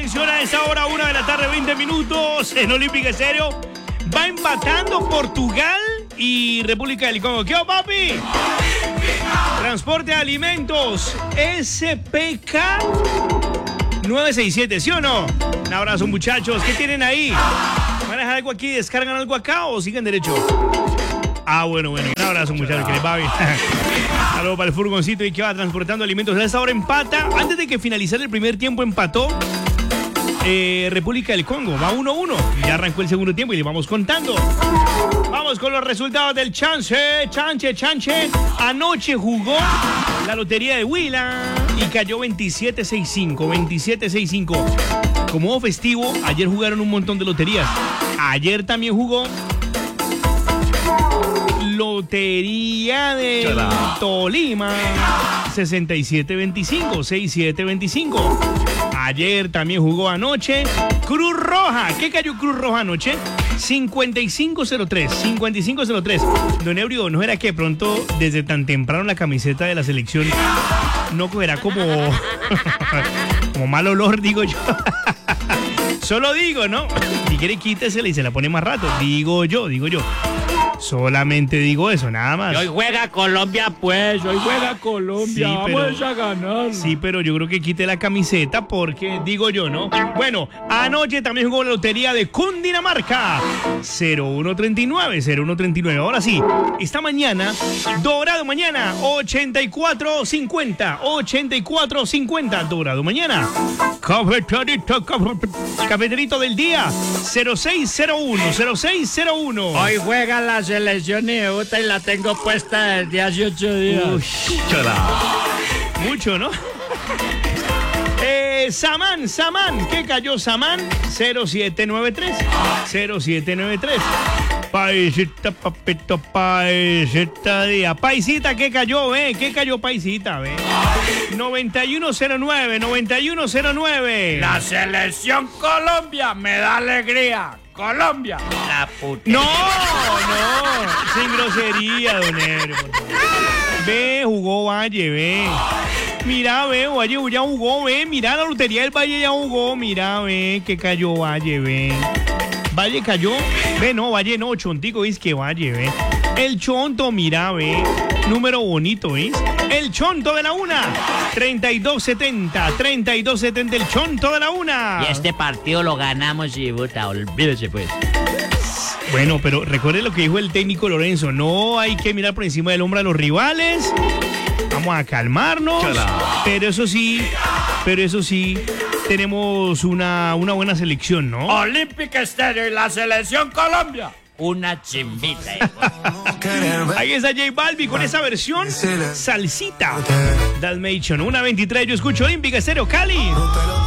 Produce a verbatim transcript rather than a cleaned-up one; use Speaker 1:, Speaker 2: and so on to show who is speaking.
Speaker 1: atención a esa hora, una de la tarde, veinte minutos, en Olímpica Estéreo. Va empatando Portugal y República del Congo. ¿Qué, papi? Transporte de alimentos, S P K nueve seis siete, ¿sí o no? Un abrazo, muchachos. ¿Qué tienen ahí? ¿Van a dejar algo aquí, descargan algo acá o siguen derecho? Ah, bueno, bueno. Un abrazo, muchachos, que les va bien. Saludos para el furgoncito y que va transportando alimentos. A esta hora empata. Antes de que finalizara el primer tiempo, empató eh, República del Congo. Va uno uno. Ya arrancó el segundo tiempo y le vamos contando. Vamos con los resultados del chance. Chanche, chanche. Anoche jugó la lotería de Huila y cayó veintisiete sesenta y cinco. veintisiete sesenta y cinco. Como hubo festivo, ayer jugaron un montón de loterías. Ayer también jugó Lotería de Chala. Tolima, sesenta y siete veinticinco, sesenta y siete veinticinco. Ayer también jugó anoche Cruz Roja. ¿Qué cayó Cruz Roja anoche? cincuenta y cinco cero tres, cincuenta y cinco cero tres. Don Ebrio, ¿no era que pronto desde tan temprano la camiseta de la selección no cogerá como como mal olor, digo yo? Solo digo, ¿no? Si quiere quítesela y se la pone más rato. Digo yo, digo yo. Solamente digo eso, nada más.
Speaker 2: Y hoy juega Colombia, pues. Hoy juega Colombia. Sí, vamos pero, a ganar.
Speaker 1: Sí, pero yo creo que quite la camiseta porque, digo yo, ¿no? Bueno, anoche también jugó la lotería de Cundinamarca. cero uno treinta y nueve, cero uno treinta y nueve. Ahora sí, esta mañana, Dorado mañana, ochenta y cuatro cincuenta. ochenta y cuatro cincuenta. Dorado mañana. Cafeterito, cafeterito del día, cero seis cero uno, cero seis cero uno.
Speaker 2: Hoy juega la selección y debuta y la tengo puesta desde hace ocho días. Uy,
Speaker 1: mucho, ¿no? eh, Samán, Samán, ¿qué cayó Samán? cero siete nueve tres, cero siete nueve tres. Paisita, papito, paisita día. Paisita, ¿qué cayó, eh? ¿Qué cayó, paisita, ve? noventa y uno cero nueve, noventa y uno cero nueve.
Speaker 2: La selección Colombia me da alegría. Colombia. La puta.
Speaker 1: No, no, sin grosería, don Ebro. Ve, jugó Valle, ve. Mira, ve, Valle ya jugó, ve. Mira, la lotería del Valle ya jugó. Mira, ve, que cayó Valle, ve. Valle cayó. Ve, no, Valle no, Chontico, es que Valle, ve. El Chonto, mira, ve. Número bonito, ¿es? El Chonto de la una. treinta y dos setenta, treinta y dos setenta, el Chonto de la una.
Speaker 2: Y este partido lo ganamos y puta, olvídese pues.
Speaker 1: Bueno, pero recuerde lo que dijo el técnico Lorenzo. No hay que mirar por encima del hombro a los rivales. Vamos a calmarnos. Chala. Pero eso sí, pero eso sí, tenemos una, una buena selección, ¿no?
Speaker 2: Olímpica Estéreo y la selección Colombia. Una chimbita. Eh.
Speaker 1: Ahí está J Balbi con esa versión salsita. Dalmation, una veintitrés. Yo escucho Olímpica Estéreo Cali.